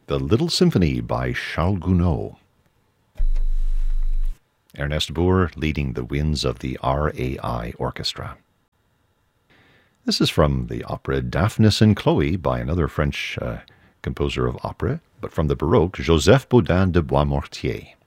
The Little Symphony by Charles Gounod. Ernest Boer leading the winds of the RAI Orchestra. This is from the opera Daphnis and Chloe by another French composer of opera, but from the Baroque, Joseph Bodin de Boismortier.